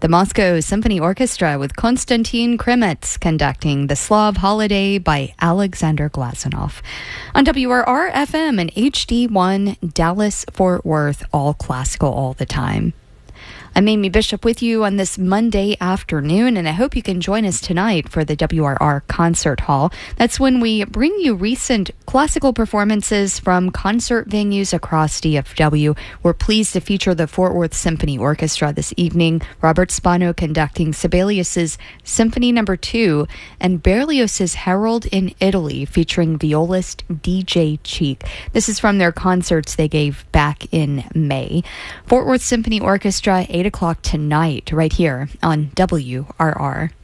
The Moscow Symphony Orchestra with Konstantin Kremetz conducting The Slav Holiday by Alexander Glazunov. On WRR-FM and HD1, Dallas-Fort Worth, all classical all the time. I'm Amy Bishop with you on this Monday afternoon, and I hope you can join us tonight for the WRR Concert Hall. That's when we bring you recent classical performances from concert venues across DFW. We're pleased to feature the Fort Worth Symphony Orchestra this evening, Robert Spano conducting Sibelius's Symphony No. 2 and Berlioz's Harold in Italy, featuring violist DJ Cheek. This is from their concerts they gave back in May. Fort Worth Symphony Orchestra, 8 o'clock tonight, right here on WRR.